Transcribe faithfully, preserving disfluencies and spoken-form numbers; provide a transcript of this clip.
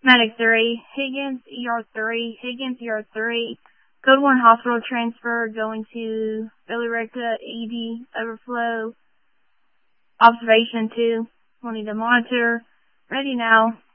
Medic three, Higgins, E R three, Higgins, E R three. Code one hospital transfer going to Billerica, E D, overflow. Observation two, we'll need to monitor. Ready now.